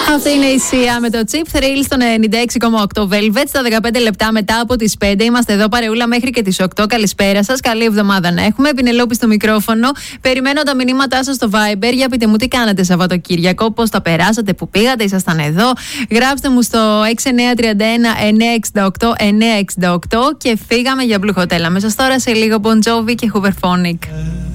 Αυτή είναι η Σία με το Chip Thrill στο 96,8 Velvet. Στα 15 λεπτά μετά από τις 5 είμαστε εδώ παρεούλα μέχρι και τις 8. Καλησπέρα σας, καλή εβδομάδα να έχουμε. Πινελόπη στο μικρόφωνο. Περιμένω τα μηνύματά σας στο Viber. Για πείτε μου τι κάνατε Σαββατοκύριακο, πώς τα περάσατε, που πήγατε, ήσασταν εδώ. Γράψτε μου στο 6931 968 968 και φύγαμε για Blue Hotel. Αμέσως τώρα σε λίγο Bon Jovi και Hooverphonic.